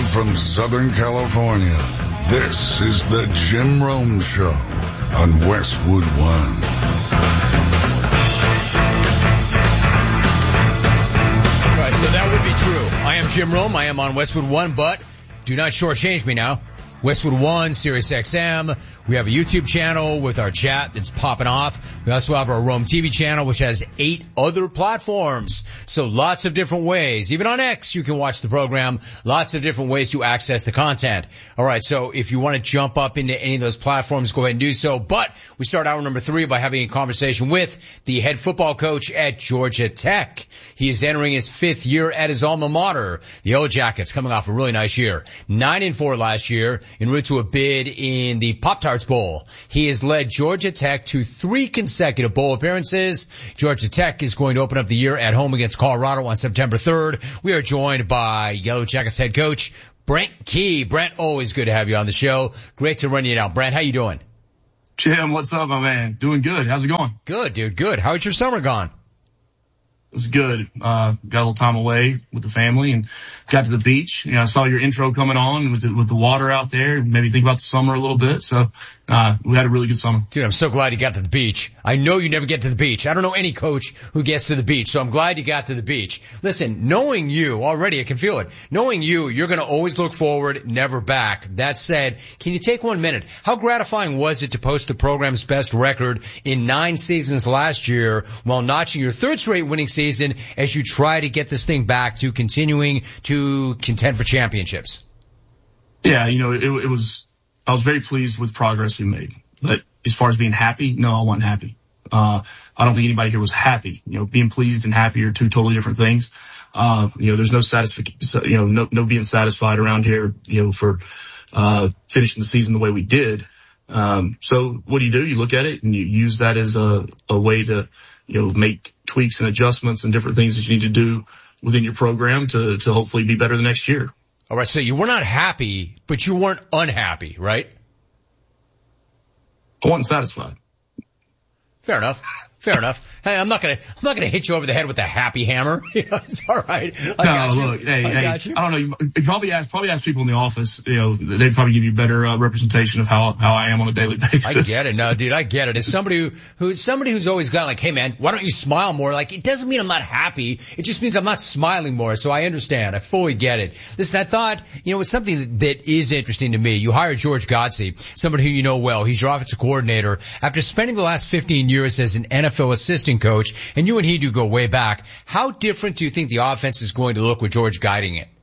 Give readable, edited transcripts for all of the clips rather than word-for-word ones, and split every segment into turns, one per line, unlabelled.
Live from Southern California, this is the Jim Rome Show on Westwood One.
All right, so that would be true. I am Jim Rome. I am on Westwood One, but do not shortchange me now. Westwood One, Sirius XM. We have a YouTube channel with our chat that's popping off. We also have our Rome TV channel, which has 8 other platforms. So lots of different ways. Even on X, you can watch the program. Lots of different ways to access the content. All right. So if you want to jump up into any of those platforms, go ahead and do so. But we start hour number 3 by having a conversation with the head football coach at Georgia Tech. He is entering his 5th year at his alma mater. The Yellow Jackets coming off a really nice year. 9-4 last year, en route to a bid in the Pop-Tarts Bowl. He has led Georgia Tech to 3 consecutive bowl appearances. Georgia Tech is going to open up the year at home against Colorado on September 3rd. We are joined by Yellow Jackets head coach Brent Key. Brent, always good to have you on the show. Great to run you down. Brent, how you doing?
Jim, what's up, my man? Doing good. How's it going?
Good, dude. Good. How's your summer gone?
It was good. Got a little time away with the family and got to the beach. You know, I saw your intro coming on with the water out there. Maybe think about the summer a little bit. So, we had a really good summer.
Dude, I'm so glad you got to the beach. I know you never get to the beach. I don't know any coach who gets to the beach, so I'm glad you got to the beach. Listen, knowing you already, I can feel it. Knowing you, you're going to always look forward, never back. That said, can you take 1 minute? How gratifying was it to post the program's best record in 9 seasons last year while notching your 3rd straight winning season as you try to get this thing back to continuing to contend for championships?
Yeah, you know, I was very pleased with progress we made. But as far as being happy, no, I wasn't happy. I don't think anybody here was happy. You know, being pleased and happy are 2 totally different things. You know, there's no being satisfied around here, you know, for, finishing the season the way we did. So what do? You look at it and you use that as a way to, you know, make tweaks and adjustments and different things that you need to do within your program to hopefully be better the next year.
All right. So you were not happy, but you weren't unhappy, right?
I wasn't satisfied.
Fair enough. Fair enough. Hey, I'm not gonna hit you over the head with a happy hammer. You know, it's all right. I got you.
Look, I don't know. You probably ask people in the office. You know, they'd probably give you better representation of how I am on a daily basis.
I get it. No, dude, I get it. As somebody who's always got like, hey man, why don't you smile more? Like, it doesn't mean I'm not happy. It just means I'm not smiling more. So I understand. I fully get it. Listen, I thought, you know, it's something that is interesting to me. You hired George Godsey, somebody who you know well. He's your offensive coordinator. After spending the last 15 years as an NFL assistant coach, and you and he do go way back, how different do you think the offense is going to look with George guiding it?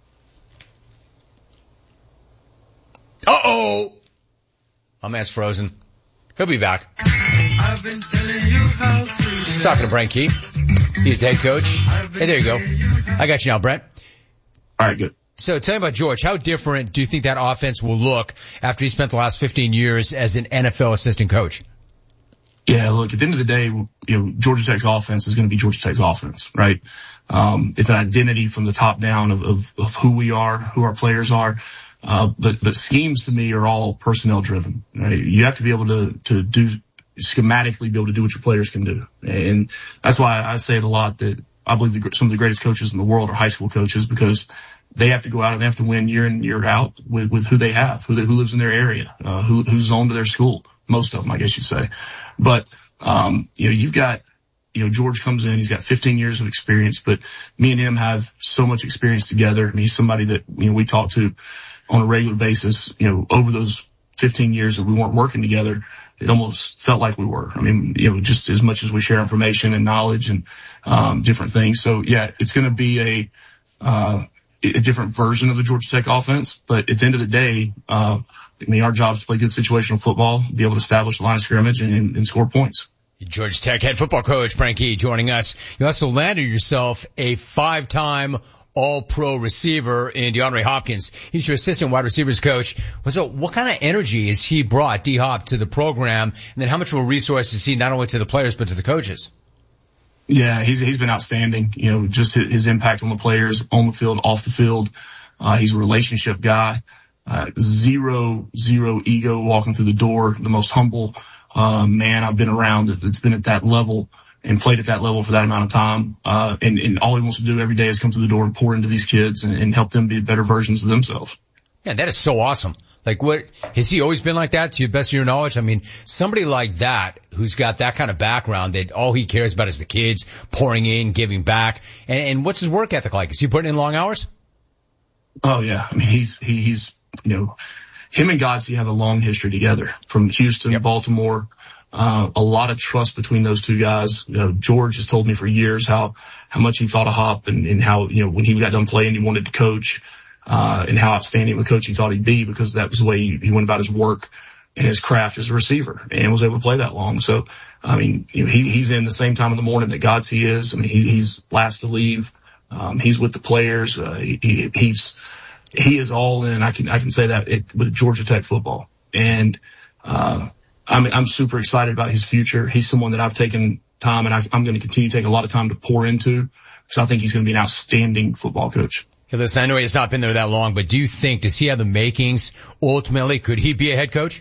Uh-oh! My man's frozen. He'll be back. I've been telling you how sweet. Talking to Brent Key. He's the head coach. Hey, there you go. I got you now, Brent.
All right, good.
So tell me about George. How different do you think that offense will look after he spent the last 15 years as an NFL assistant coach?
Yeah, look, at the end of the day, you know, Georgia Tech's offense is going to be Georgia Tech's offense, right? It's an identity from the top down of who we are, who our players are. But schemes to me are all personnel driven, right? You have to be able to do schematically be able to do what your players can do. And that's why I say it a lot that I believe some of the greatest coaches in the world are high school coaches, because they have to go out and they have to win year in, year out with who they have, who lives in their area, who's zoned to their school. Most of them, I guess you'd say. But, you know, you've got, you know, George comes in, he's got 15 years of experience, but me and him have so much experience together. I mean, he's somebody that, you know, we talk to on a regular basis. You know, over those 15 years that we weren't working together, it almost felt like we were. I mean, you know, just as much as we share information and knowledge and, different things. So yeah, it's going to be a different version of the Georgia Tech offense, but at the end of the day, I mean, our job is to play good situational football, be able to establish the line of scrimmage and score points.
Georgia Tech head football coach Brent Key joining us. You also landed yourself a 5-time All-Pro receiver in DeAndre Hopkins. He's your assistant wide receivers coach. So what kind of energy has he brought, D-Hop, to the program? And then how much of a resource is he not only to the players but to the coaches?
Yeah, he's been outstanding. You know, just his impact on the players, on the field, off the field. He's a relationship guy. Zero ego walking through the door. The most humble man I've been around that's been at that level. and played at that level for that amount of time. And all he wants to do every day is come through the door and pour into these kids and help them be better versions of themselves.
Yeah, that is so awesome. Like, what, has he always been like that to the best of your knowledge? I mean, somebody like that who's got that kind of background that all he cares about is the kids, pouring in, giving back. And what's his work ethic like? Is he putting in long hours?
Oh yeah. I mean, he's, you know, him and Godsey have a long history together from Houston, Baltimore. A lot of trust between those two guys. George has told me for years how much he thought of Hop and how, you know, when he got done playing, he wanted to coach. And how outstanding of a coach he thought he'd be, because that was the way he went about his work and his craft as a receiver and was able to play that long. So, I mean, you know, he's in the same time in the morning that Godsey is. I mean, he's last to leave. He's with the players. He is all in. I can say that with Georgia Tech football. And, I'm super excited about his future. He's someone that I've taken time, and I'm going to continue to take a lot of time to pour into, because I think he's going to be an outstanding football coach.
Hey, listen, I know he's not been there that long, but do you think, does he have the makings ultimately? Could he be a head coach?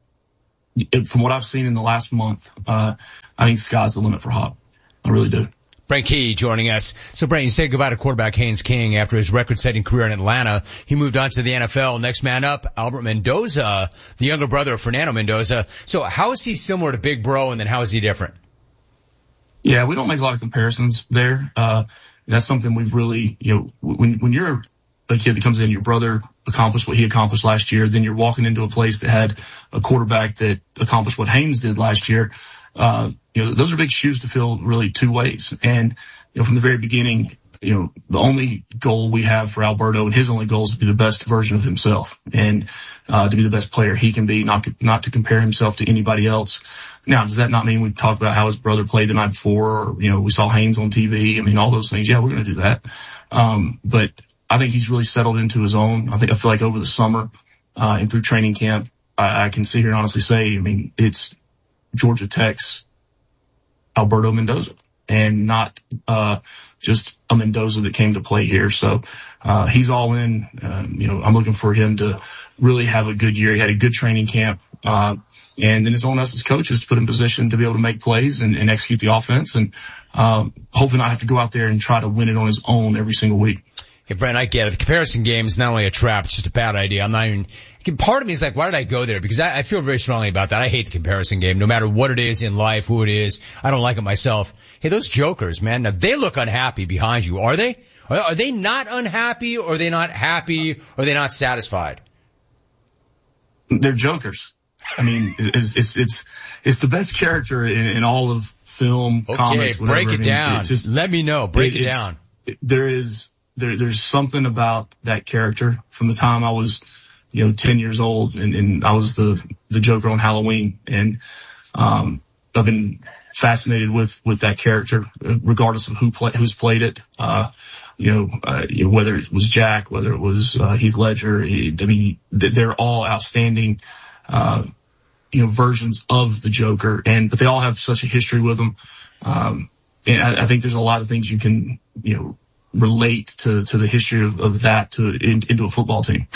From what I've seen in the last month, I think sky's the limit for Hop. I really do.
Brent Key joining us. So Brent, you said goodbye to quarterback Haynes King after his record-setting career in Atlanta. He moved on to the NFL. Next man up, Albert Mendoza, the younger brother of Fernando Mendoza. So how is he similar to Big Bro, and then how is he different?
Yeah, we don't make a lot of comparisons there. That's something we've really, you know, when you're a kid that comes in, your brother accomplished what he accomplished last year, then you're walking into a place that had a quarterback that accomplished what Haynes did last year. You know, those are big shoes to fill really two ways. And, you know, from the very beginning, you know, the only goal we have for Alberto, and his only goal is to be the best version of himself and, to be the best player he can be, not to compare himself to anybody else. Now, does that not mean we talk about how his brother played the night before, or, you know, we saw Haynes on TV? I mean, all those things. Yeah, we're going to do that. But I think he's really settled into his own. I feel like over the summer, and through training camp, I can sit here and honestly say, I mean, it's Georgia Tech's Alberto Mendoza, and not, just a Mendoza that came to play here. So, he's all in. You know, I'm looking for him to really have a good year. He had a good training camp. And then it's on us as coaches to put him in position to be able to make plays and execute the offense, and hopefully not have to go out there and try to win it on his own every single week.
Hey, Brent, I get it. The comparison game is not only a trap, it's just a bad idea. I'm not even, part of me is like, why did I go there? Because I feel very strongly about that. I hate the comparison game, no matter what it is in life, who it is. I don't like it myself. Hey, those jokers, man, now they look unhappy behind you. Are they? Are they not unhappy, or are they not happy, or are they not satisfied?
They're jokers. I mean, it's the best character in all of film, comics, whatever.
Break it down. Let me know. Break it down.
There's something about that character from the time I was, you know, 10 years old, and I was the Joker on Halloween. And, I've been fascinated with that character, regardless of who's played it. You know, whether it was Jack, whether it was, Heath Ledger. I mean, they're all outstanding, you know, versions of the Joker, but they all have such a history with them. And I think there's a lot of things you can, you know, relate to the history of that into a football team.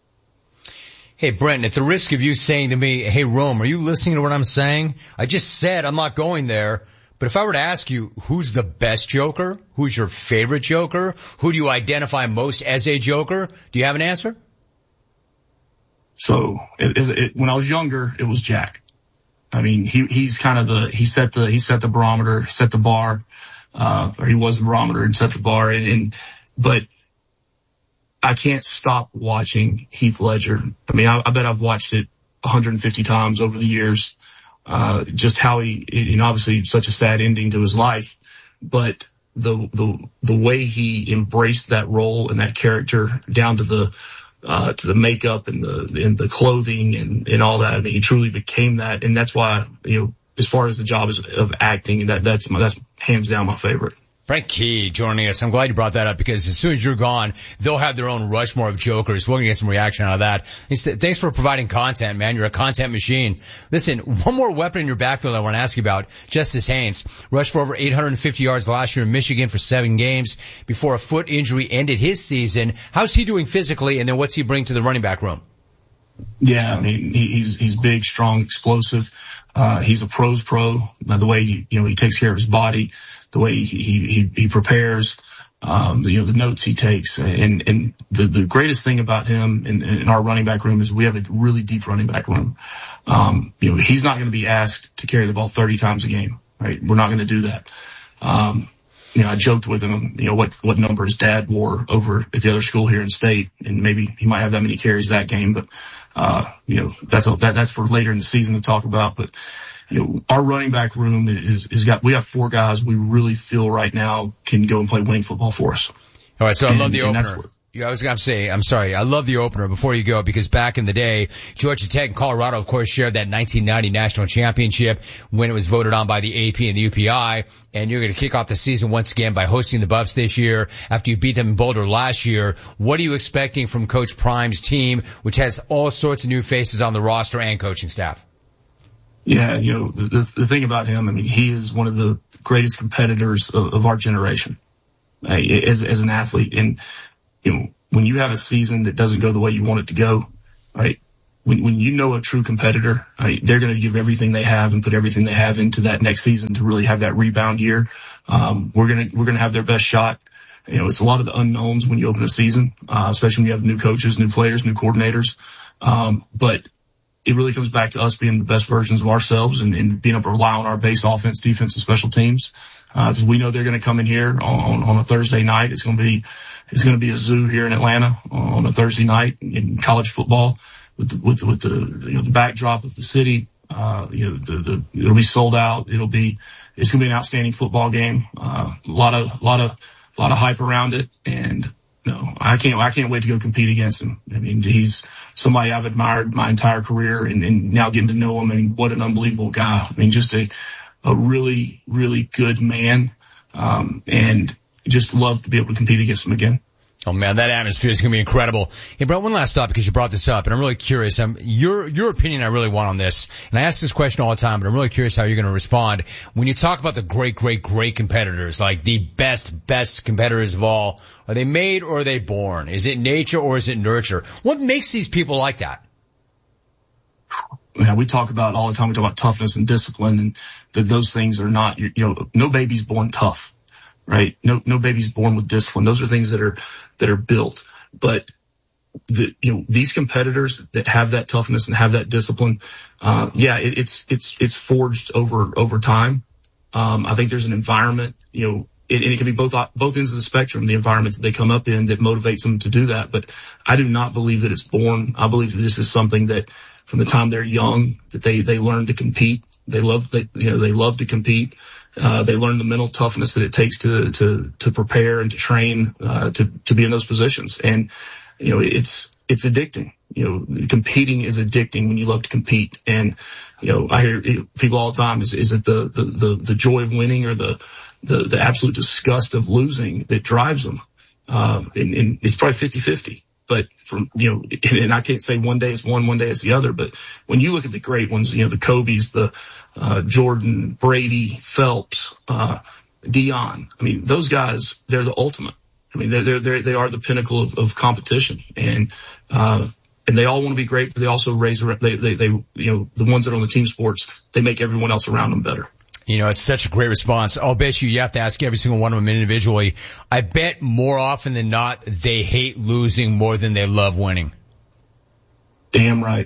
Hey, Brent, at the risk of you saying to me, hey, Rome, are you listening to what I'm saying? I just said I'm not going there. But if I were to ask you, who's the best Joker? Who's your favorite Joker? Who do you identify most as a Joker? Do you have an answer?
So when I was younger, it was Jack. I mean, he's kind of he set the barometer, set the bar, or he was the barometer and set the bar. But I can't stop watching Heath Ledger. I mean, I bet I've watched it 150 times over the years. Just how he, obviously such a sad ending to his life, but the way he embraced that role and that character down to the makeup and the clothing and all that. I mean, he truly became that. And that's why, as far as the job of acting, that's hands down my favorite.
Brent Key joining us. I'm glad you brought that up, because as soon as you're gone, they'll have their own Rushmore of Jokers. We're going to get some reaction out of that. Thanks for providing content, man. You're a content machine. Listen, one more weapon in your backfield I want to ask you about. Justice Haynes rushed for over 850 yards last year in Michigan for 7 games before a foot injury ended his season. How's he doing physically, and then what's he bring to the running back room?
Yeah, I mean, he's big, strong, explosive. He's a pro's pro. The way he takes care of his body, the way he prepares, the notes he takes. And the greatest thing about him in our running back room is we have a really deep running back room. He's not going to be asked to carry the ball 30 times a game, right? We're not going to do that. I joked with him, what number his dad wore over at the other school here in state, and maybe he might have that many carries that game, but, that's for later in the season to talk about. But, our running back room we have 4 guys we really feel right now can go and play winning football for us.
All right. So I love the opener. I was going to say, I'm sorry, I love the opener before you go, because back in the day, Georgia Tech and Colorado, of course, shared that 1990 national championship when it was voted on by the AP and the UPI. And you're going to kick off the season once again by hosting the Buffs this year after you beat them in Boulder last year. What are you expecting from Coach Prime's team, which has all sorts of new faces on the roster and coaching staff?
Yeah, the thing about him, I mean, he is one of the greatest competitors of our generation, as an athlete. And, when you have a season that doesn't go the way you want it to go, right? When a true competitor, right, they're going to give everything they have and put everything they have into that next season to really have that rebound year. We're going to have their best shot. It's a lot of the unknowns when you open a season, especially when you have new coaches, new players, new coordinators. But it really comes back to us being the best versions of ourselves and being able to rely on our base offense, defense, and special teams. Because we know they're going to come in here on a Thursday night. It's going to be a zoo here in Atlanta on a Thursday night in college football with the backdrop of the city. It'll be sold out. It's going to be an outstanding football game. A lot of hype around it. And I can't wait to go compete against him. I mean, he's somebody I've admired my entire career and now getting to know him. I mean, what an unbelievable guy. I mean, just a really, really good man. And just love to be able to compete against him again.
Oh man, that atmosphere is going to be incredible. Hey, Brett, one last thought because you brought this up, and I'm really curious. Your opinion I really want on this, and I ask this question all the time, but I'm really curious how you're going to respond. When you talk about the great competitors, like the best competitors of all, are they made or are they born? Is it nature or is it nurture? What makes these people like that?
Yeah, we talk about all the time. We talk about toughness and discipline, and those things are not. No baby's born tough, right? No baby's born with discipline. Those are things that are built. But these competitors that have that toughness and have that discipline, it's forged over time. I think there's an environment, and it can be both ends of the spectrum, the environment that they come up in that motivates them to do that. But I do not believe that it's born. I believe that this is something that from the time they're young, that they learn to compete. They love to compete. They learn the mental toughness that it takes to prepare and to train, to be in those positions. And, it's addicting. Competing is addicting when you love to compete. And, I hear people all the time, is it the joy of winning or the absolute disgust of losing that drives them? And it's probably 50-50. But and I can't say one day it's one day it's the other. But when you look at the great ones, the Kobe's, the Jordan, Brady, Phelps, Dion. I mean, those guys, they're the ultimate. I mean, they are the pinnacle of competition, and they all want to be great, but they also the ones that are on the team sports, they make everyone else around them better.
It's such a great response. I'll bet you have to ask every single one of them individually. I bet more often than not, they hate losing more than they love winning.
Damn right.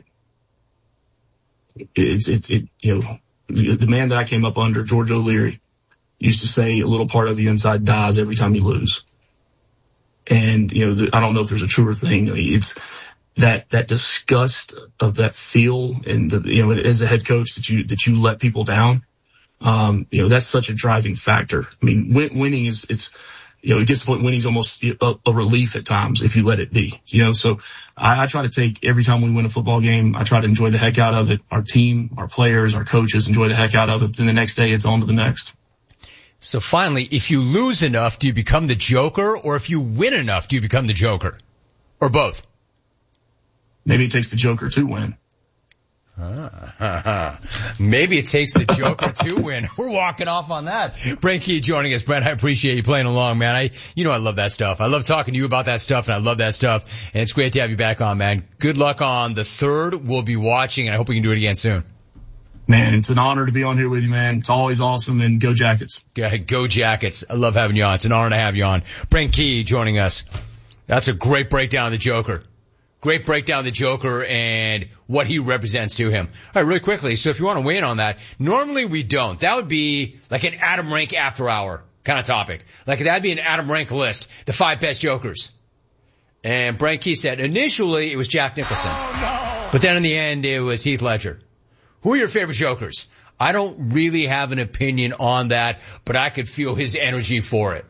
The man that I came up under, George O'Leary, used to say a little part of you inside dies every time you lose. And, I don't know if there's a truer thing. I mean, it's that disgust of that feel and as a head coach that you let people down. That's such a driving factor. I mean, winning it gets to the point winning is almost a relief at times if you let it be, so I try to take every time we win a football game, I try to enjoy the heck out of it. Our team, our players, our coaches enjoy the heck out of it. Then the next day it's on to the next.
So finally, if you lose enough, do you become the Joker? Or if you win enough, do you become the Joker? Or both?
Maybe it takes the Joker to win.
Maybe it takes the Joker to win. We're walking off on that. Brent Key joining us. Brent, I appreciate you playing along, man. I love that stuff. I love talking to you about that stuff, and I love that stuff. And it's great to have you back on, man. Good luck on the 3rd. We'll be watching, and I hope we can do it again soon.
Man, it's an honor to be on here with you, man. It's always awesome, and go Jackets.
Yeah, go Jackets. I love having you on. It's an honor to have you on. Brent Key joining us. That's a great breakdown of the Joker. Great breakdown of the Joker and what he represents to him. All right, really quickly. So if you want to weigh in on that, normally we don't. That would be like an Adam Rank after hour kind of topic. Like that'd be an Adam Rank list, the 5 best Jokers. And Brent Key said initially it was Jack Nicholson. Oh, no. But then in the end it was Heath Ledger. Who are your favorite Jokers? I don't really have an opinion on that, but I could feel his energy for it.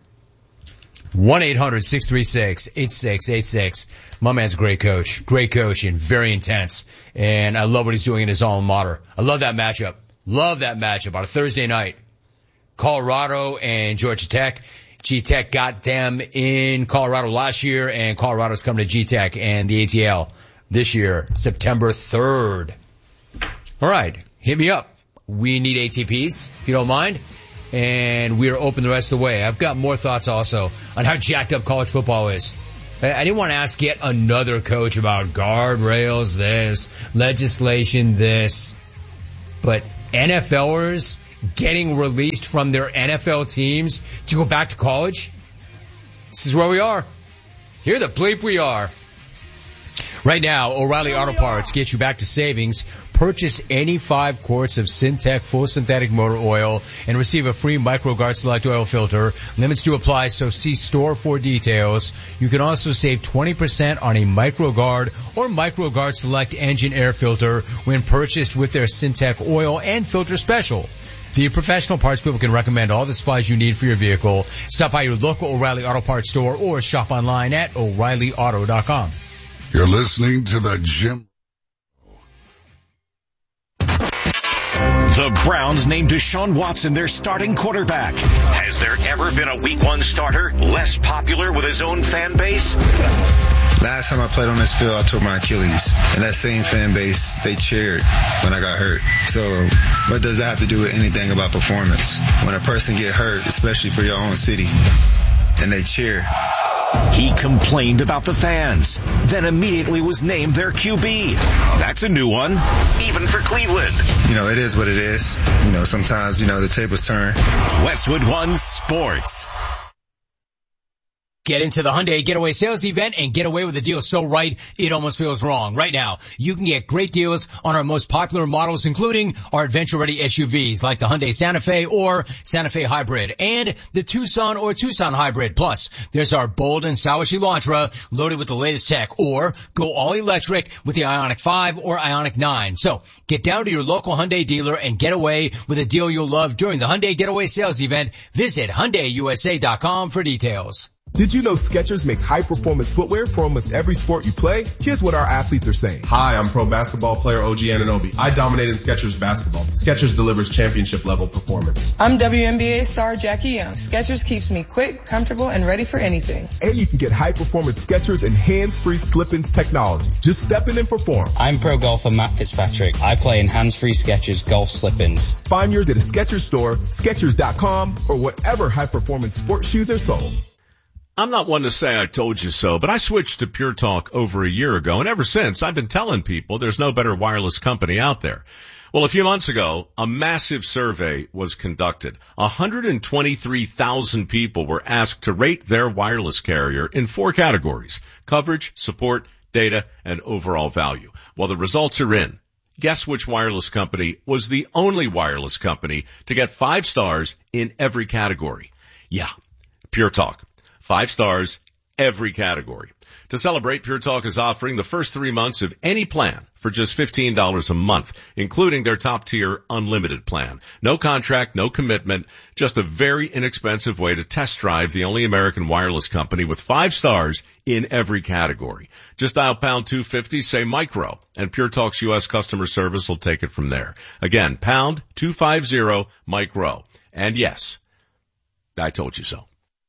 1-800-636-8686. My man's a great coach and very intense. And I love what he's doing in his alma mater. I love that matchup. On a Thursday night. Colorado and Georgia Tech. G-Tech got them in Colorado last year, and Colorado's coming to G-Tech and the ATL this year, September 3rd. All right, hit me up. We need ATPs, if you don't mind. And we are open the rest of the way. I've got more thoughts also on how jacked up college football is. I didn't want to ask yet another coach about guardrails this, legislation this, but NFLers getting released from their NFL teams to go back to college? This is where we are. Here the bleep we are. Right now, O'Reilly Auto Parts gets you back to savings. Purchase any 5 quarts of Syntec full synthetic motor oil and receive a free MicroGuard Select oil filter. Limits do apply, so see store for details. You can also save 20% on a MicroGuard or MicroGuard Select engine air filter when purchased with their Syntec oil and filter special. The professional parts people can recommend all the supplies you need for your vehicle. Stop by your local O'Reilly Auto Parts store or shop online at O'ReillyAuto.com.
You're listening to the Jim.
The Browns named Deshaun Watson their starting quarterback. Has there ever been a Week 1 starter less popular with his own fan base?
Last time I played on this field, I tore my Achilles. And that same fan base, they cheered when I got hurt. So what does that have to do with anything about performance? When a person get hurt, especially for your own city, and they cheer.
He complained about the fans, then immediately was named their QB. That's a new one, even for Cleveland.
It is what it is. Sometimes, the tables turn.
Westwood One Sports.
Get into the Hyundai Getaway Sales Event and get away with a deal so right, it almost feels wrong. Right now, you can get great deals on our most popular models, including our adventure-ready SUVs like the Hyundai Santa Fe or Santa Fe Hybrid and the Tucson or Tucson Hybrid. Plus, there's our bold and stylish Elantra loaded with the latest tech, or go all electric with the Ioniq 5 or Ioniq 9. So, get down to your local Hyundai dealer and get away with a deal you'll love during the Hyundai Getaway Sales Event. Visit HyundaiUSA.com for details.
Did you know Skechers makes high-performance footwear for almost every sport you play? Here's what our athletes are saying. Hi, I'm pro basketball player OG Anunoby. I dominate in Skechers basketball. Skechers delivers championship-level performance.
I'm WNBA star Jackie Young. Skechers keeps me quick, comfortable, and ready for anything.
And you can get high-performance Skechers and hands-free slip-ins technology. Just step in and perform.
I'm pro golfer Matt Fitzpatrick. I play in hands-free Skechers golf slip-ins.
Find yours at a Skechers store, Skechers.com, or whatever high-performance sports shoes are sold.
I'm not one to say I told you so, but I switched to Pure Talk over a year ago, and ever since I've been telling people there's no better wireless company out there. Well, a few months ago, a massive survey was conducted. 123,000 people were asked to rate their wireless carrier in 4 categories: coverage, support, data, and overall value. Well, the results are in. Guess which wireless company was the only wireless company to get 5 stars in every category? Yeah, Pure Talk. 5 stars, every category. To celebrate, Pure Talk is offering the first 3 months of any plan for just $15 a month, including their top-tier unlimited plan. No contract, no commitment, just a very inexpensive way to test drive the only American wireless company with 5 stars in every category. Just dial pound 250, say micro, and Pure Talk's U.S. customer service will take it from there. Again, pound 250 micro. And yes, I told you so.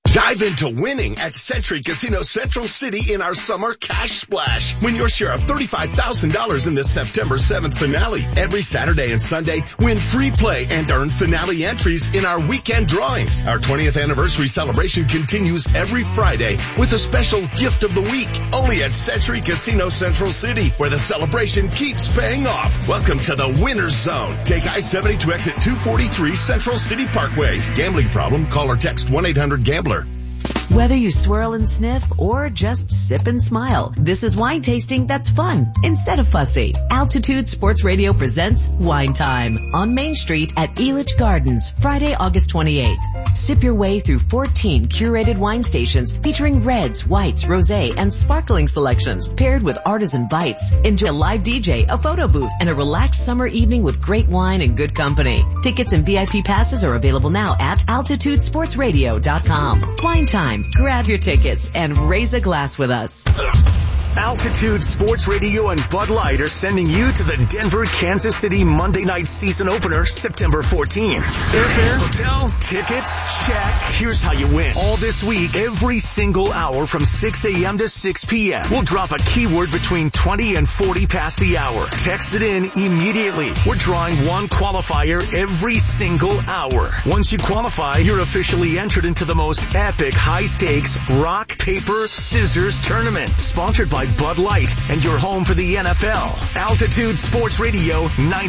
Dive into winning at Century Casino Central City in our summer cash splash. Win your share of $35,000 in the September 7th finale. Every Saturday and Sunday, win free play and earn finale entries in our weekend drawings. Our 20th anniversary celebration continues every Friday with a special gift of the week. Only at Century Casino Central City, where the celebration keeps paying off. Welcome to the Winner's Zone. Take I-70 to exit 243 Central City Parkway. Gambling problem? Call or text 1-800-GAMBLER.
Whether you swirl and sniff or just sip and smile, this is wine tasting that's fun instead of fussy. Altitude Sports Radio presents Wine Time on Main Street at Elitch Gardens, Friday, August 28th. Sip your way through 14 curated wine stations featuring reds, whites, rosé, and sparkling selections paired with artisan bites. Enjoy a live DJ, a photo booth, and a relaxed summer evening with great wine and good company. Tickets and VIP passes are available now at altitudesportsradio.com. Wine Time. Grab your tickets and raise a glass with us.
Altitude Sports Radio and Bud Light are sending you to the Denver, Kansas City Monday night season opener, September 14th. Airfare, hotel, tickets, check. Here's how you win. All this week, every single hour from 6 a.m. to 6 p.m. We'll drop a keyword between 20 and 40 past the hour. Text it in immediately. We're drawing one qualifier every single hour. Once you qualify, you're officially entered into the most epic high-stakes rock, paper, scissors tournament. Sponsored by Bud Light and your home for the NFL. Altitude Sports Radio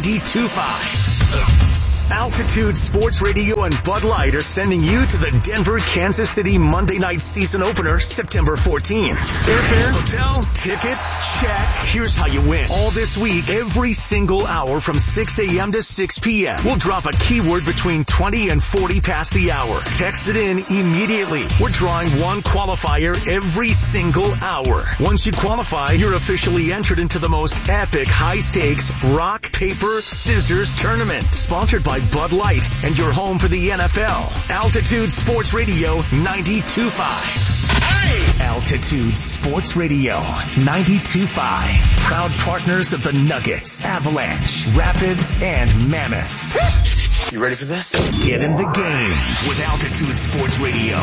92.5. Altitude Sports Radio and Bud Light are sending you to the Denver, Kansas City Monday night season opener, September 14th. Airfare, hotel, tickets, check. Here's how you win. All this week, every single hour from 6 a.m. to 6 p.m. We'll drop a keyword between 20 and 40 past the hour. Text it in immediately. We're drawing one qualifier every single hour. Once you qualify, you're officially entered into the most epic high-stakes rock, paper, scissors tournament. Sponsored by Bud Light and your home for the NFL. Altitude Sports Radio 92.5. Hey! Altitude Sports Radio 92.5. Proud partners of the Nuggets, Avalanche, Rapids, and Mammoth. You ready for this? Get in the game with Altitude Sports Radio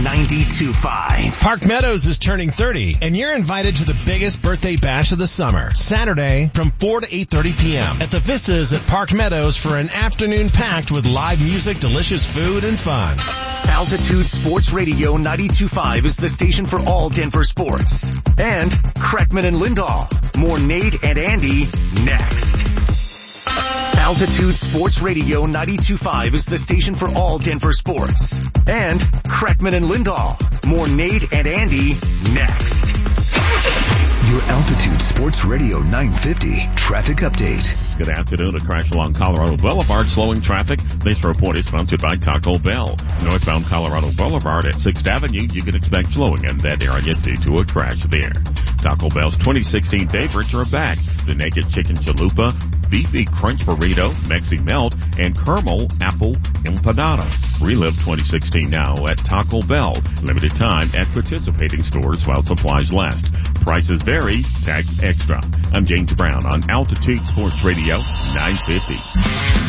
92.5.
Park Meadows is turning 30, and you're invited to the biggest birthday bash of the summer. Saturday from 4 to 8:30 p.m. at the Vistas at Park Meadows for an afternoon packed with live music, delicious food, and fun.
Altitude Sports Radio 92.5 is the station for all Denver sports. And Kreckman and Lindahl. More Nate and Andy next. Altitude Sports Radio 92.5 is the station for all Denver sports. And Kreckman and Lindahl. More Nate and Andy next.
Your Altitude Sports Radio 950 traffic update.
Good afternoon. A crash along Colorado Boulevard slowing traffic. This report is sponsored by Taco Bell. Northbound Colorado Boulevard at 6th Avenue, you can expect slowing in that area due to a crash there. Taco Bell's 2016 favorites are back. The Naked Chicken Chalupa, Beefy Crunch Burrito, Mexi Melt, and Caramel Apple Empanada. Relive 2016 now at Taco Bell. Limited time at participating stores while supplies last. Prices vary. Tax extra. I'm James Brown on Altitude Sports Radio 950.